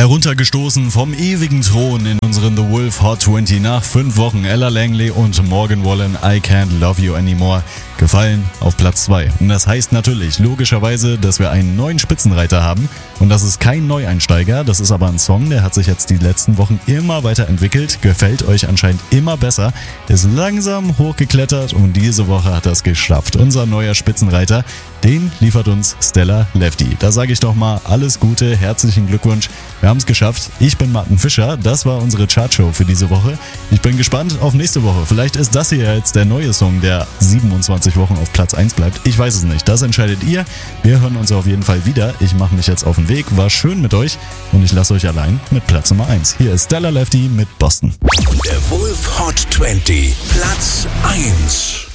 Heruntergestoßen vom ewigen Thron in unseren The Wolf Hot 20 nach 5 Wochen Ella Langley und Morgan Wallen, I Can't Love You Anymore, gefallen auf Platz 2. Und das heißt natürlich, logischerweise, dass wir einen neuen Spitzenreiter haben. Und das ist kein Neueinsteiger, das ist aber ein Song, der hat sich jetzt die letzten Wochen immer weiter entwickelt, gefällt euch anscheinend immer besser, ist langsam hochgeklettert und diese Woche hat er es geschafft. Unser neuer Spitzenreiter, den liefert uns Stella Lefty. Da sage ich doch mal alles Gute, herzlichen Glückwunsch. Wir haben es geschafft. Ich bin Martin Fischer. Das war unsere Chartshow für diese Woche. Ich bin gespannt auf nächste Woche. Vielleicht ist das hier jetzt der neue Song, der 27 Wochen auf Platz 1 bleibt. Ich weiß es nicht. Das entscheidet ihr. Wir hören uns auf jeden Fall wieder. Ich mache mich jetzt auf den Weg. War schön mit euch und ich lasse euch allein mit Platz Nummer 1. Hier ist Stella Lefty mit Boston. Der Wolf Hot 20, Platz 1.